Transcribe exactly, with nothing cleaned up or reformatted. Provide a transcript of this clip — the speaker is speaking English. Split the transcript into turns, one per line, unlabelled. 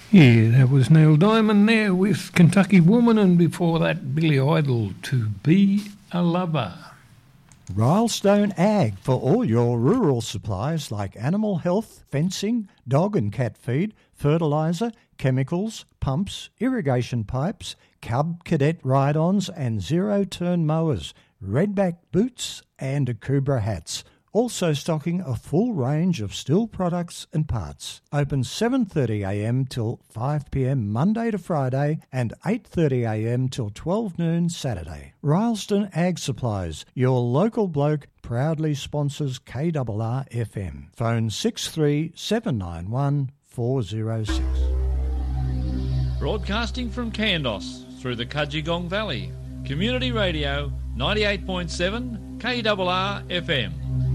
Yeah, that was Neil Diamond there with Kentucky Woman, and before that Billy Idol, To Be a Lover.
Rylestone Ag for all your rural supplies like animal health, fencing, dog and cat feed, fertiliser, chemicals, pumps, irrigation pipes, Cub Cadet ride-ons and zero-turn mowers, redback boots and Akubra hats. Also stocking a full range of Stihl products and parts. Open seven thirty a m till five p m Monday to Friday and eight thirty a m till twelve noon Saturday. Rylestone Ag Supplies, your local bloke, proudly sponsors K R R F M. Phone six three seven nine one four zero six.
Broadcasting from Kandos through the Kudgegong Valley. Community Radio ninety-eight point seven K R R F M.